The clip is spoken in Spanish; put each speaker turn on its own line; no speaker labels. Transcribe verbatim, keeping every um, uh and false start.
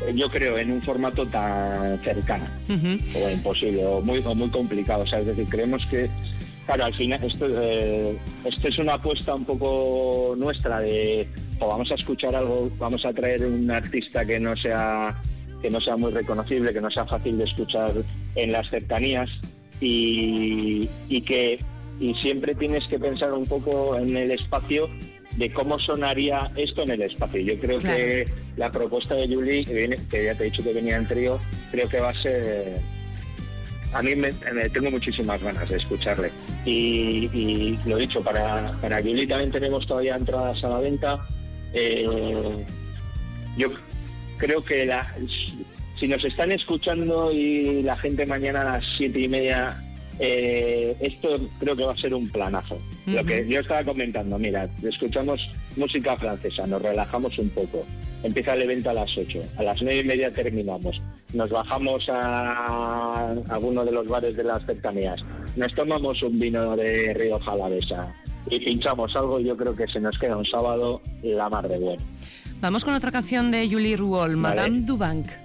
yo creo, en un formato tan cercano, uh-huh. o imposible, o muy, o muy complicado. O sea, es decir, creemos que, claro, al final esto, eh, esto es una apuesta un poco nuestra de, o vamos a escuchar algo, vamos a traer un artista que no sea que no sea muy reconocible, que no sea fácil de escuchar en las cercanías, y, y que y siempre tienes que pensar un poco en el espacio de cómo sonaría esto en el espacio. Yo creo claro. que la propuesta de Juli, que, viene, que ya te he dicho que venía en trío, creo que va a ser... A mí me, me tengo muchísimas ganas de escucharle. Y, y lo dicho, para, para Juli también tenemos todavía entradas a la venta. Eh, yo creo que la, si nos están escuchando y la gente mañana a las siete y media... Eh, esto creo que va a ser un planazo. Uh-huh. Lo que yo estaba comentando, mira, escuchamos música francesa, nos relajamos un poco, empieza el evento a las ocho, a las nueve y media terminamos, nos bajamos a alguno de los bares de las cercanías, nos tomamos un vino de Rioja Alavesa y pinchamos algo. Yo creo que se nos queda un sábado la mar de bueno.
Vamos con otra canción de Juli Ruol, Madame
vale.
du Banc.